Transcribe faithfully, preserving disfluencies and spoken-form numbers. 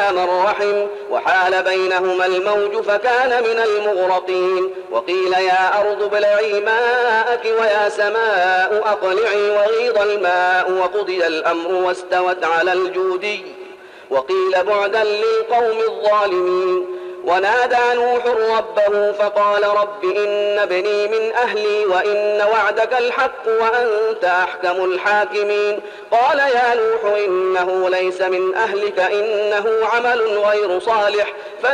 إلا من رحم وحال بينهما الموج فكان من المغرقين. وقيل يا أرض ابلعي ماءك ويا سماء أقلعي وغيض الماء وقضي الأمر واستوت على الجودي وقيل بعدا للقوم الظالمين. ونادى نوح ربه فقال رب إن ابني من أهلي وإن وعدك الحق وأنت أحكم الحاكمين. قال يا نوح إنه ليس من أهلك إنه عمل غير صالح